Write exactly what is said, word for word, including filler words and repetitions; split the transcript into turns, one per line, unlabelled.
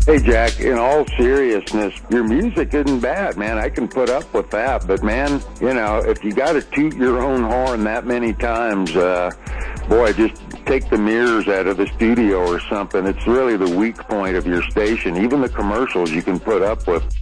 Hey, Jack, in all seriousness, your music isn't bad, man. I can put up with that. But, man, you know, if you got to toot your own horn that many times, uh, boy, just take the mirrors out of the studio or something. It's really the weak point of your station. Even the commercials you can put up with.